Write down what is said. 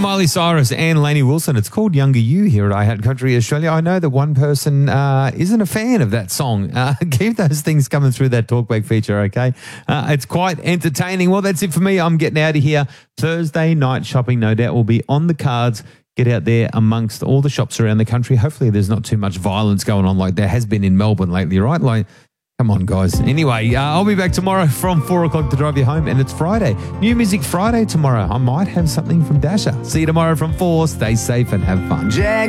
Miley Cyrus and Lainey Wilson. It's called Younger You here at iHeart Country Australia. I know that one person isn't a fan of that song. Keep those things coming through that talkback feature, okay? It's quite entertaining. Well, that's it for me. I'm getting out of here. Thursday night shopping, no doubt, will be on the cards. Get out there amongst all the shops around the country. Hopefully there's not too much violence going on like there has been in Melbourne lately, right? Like, come on, guys. Anyway, I'll be back tomorrow from 4 o'clock to drive you home, and it's Friday. New Music Friday tomorrow. I might have something from Dasher. See you tomorrow from 4. Stay safe and have fun.